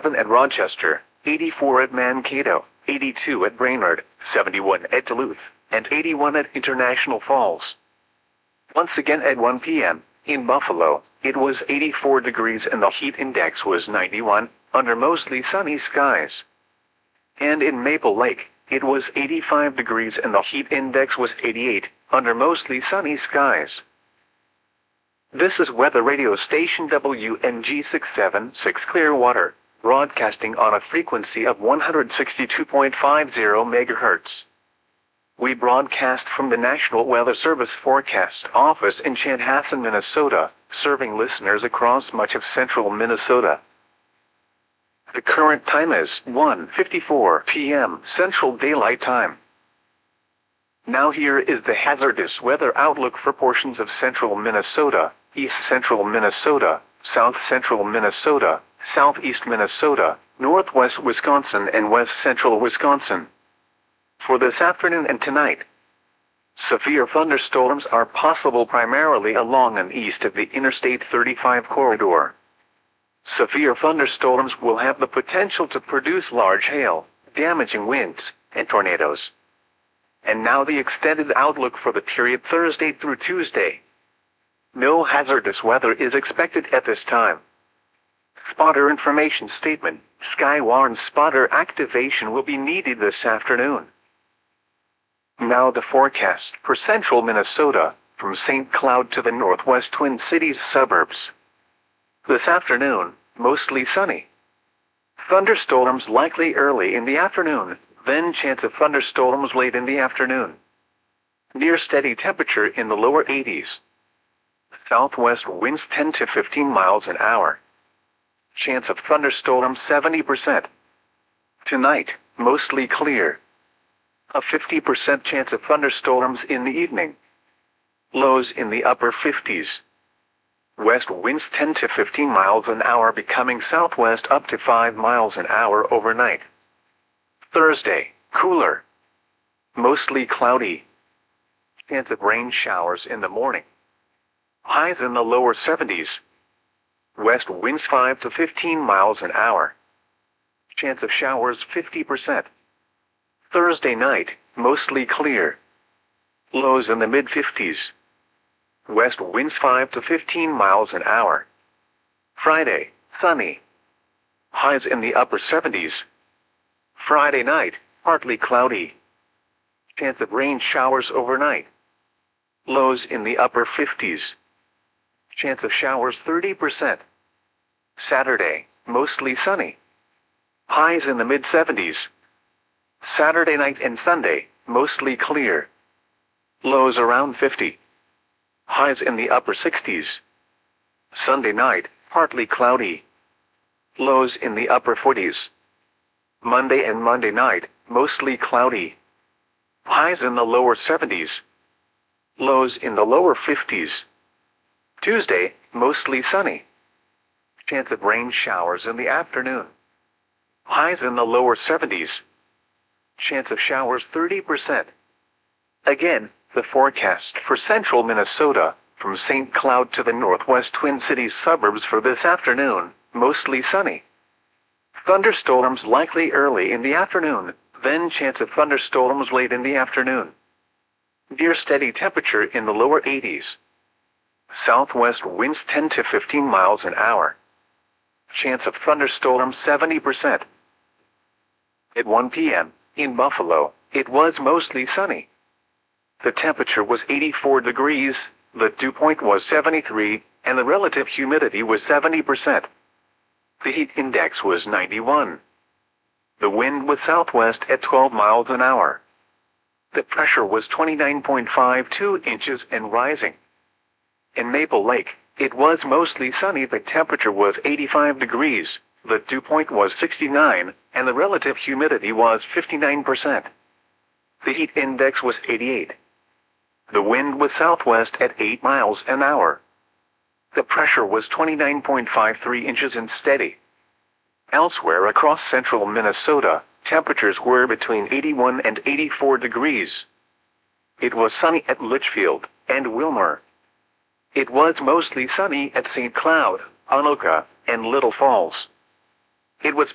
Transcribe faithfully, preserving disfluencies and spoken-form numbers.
eighty-seven at Rochester, eighty-four at Mankato, eighty-two at Brainerd, seventy-one at Duluth, and eighty-one at International Falls. Once again at one p m, in Buffalo, it was eighty-four degrees and the heat index was ninety-one, under mostly sunny skies. And in Maple Lake, it was eighty-five degrees and the heat index was eighty-eight, under mostly sunny skies. This is weather radio station W N G six seven six Clearwater, broadcasting on a frequency of one hundred sixty-two point five zero megahertz. We broadcast from the National Weather Service Forecast Office in Chanhassen, Minnesota, serving listeners across much of central Minnesota. The current time is one fifty-four p m Central Daylight Time. Now here is the hazardous weather outlook for portions of central Minnesota, east central Minnesota, south central Minnesota, southeast Minnesota, northwest Wisconsin and west central Wisconsin. For this afternoon and tonight, severe thunderstorms are possible primarily along and east of the Interstate thirty-five corridor. Severe thunderstorms will have the potential to produce large hail, damaging winds, and tornadoes. And now the extended outlook for the period Thursday through Tuesday. No hazardous weather is expected at this time. Spotter information statement: Skywarn spotter activation will be needed this afternoon. Now the forecast for central Minnesota, from Saint Cloud to the northwest Twin Cities suburbs. This afternoon, mostly sunny. Thunderstorms likely early in the afternoon, then chance of thunderstorms late in the afternoon. Near steady temperature in the lower eighties. Southwest winds ten to fifteen miles an hour. Chance of thunderstorms seventy percent. Tonight, mostly clear. A fifty percent chance of thunderstorms in the evening. Lows in the upper fifties. West winds ten to fifteen miles an hour becoming southwest up to five miles an hour overnight. Thursday, cooler. Mostly cloudy. Chance of rain showers in the morning. Highs in the lower seventies. West winds five to fifteen miles an hour. Chance of showers fifty percent. Thursday night, mostly clear. Lows in the mid fifties. West winds five to fifteen miles an hour. Friday, sunny. Highs in the upper seventies. Friday night, partly cloudy. Chance of rain showers overnight. Lows in the upper fifties. Chance of showers thirty percent. Saturday, mostly sunny. Highs in the mid seventies. Saturday night and Sunday, mostly clear. Lows around fifty. Highs in the upper sixties. Sunday night, partly cloudy. Lows in the upper forties. Monday and Monday night, mostly cloudy. Highs in the lower seventies. Lows in the lower fifties. Tuesday, mostly sunny. Chance of rain showers in the afternoon. Highs in the lower seventies. Chance of showers thirty percent. Again, the forecast for central Minnesota, from Saint Cloud to the northwest Twin Cities suburbs for this afternoon, mostly sunny. Thunderstorms likely early in the afternoon, then chance of thunderstorms late in the afternoon. Near steady temperature in the lower eighties. Southwest winds ten to fifteen miles an hour. Chance of thunderstorms seventy percent. At one p m, in Buffalo, it was mostly sunny. The temperature was eighty-four degrees, the dew point was seventy-three, and the relative humidity was seventy percent. The heat index was ninety-one. The wind was southwest at twelve miles an hour. The pressure was twenty-nine point five two inches and rising. In Maple Lake, it was mostly sunny. The temperature was eighty-five degrees, the dew point was sixty-nine, and the relative humidity was fifty-nine percent. The heat index was eighty-eight. The wind was southwest at eight miles an hour. The pressure was twenty-nine point five three inches and steady. Elsewhere across central Minnesota, temperatures were between eighty-one and eighty-four degrees. It was sunny at Litchfield and Wilmer. It was mostly sunny at Saint Cloud, Anoka, and Little Falls. It was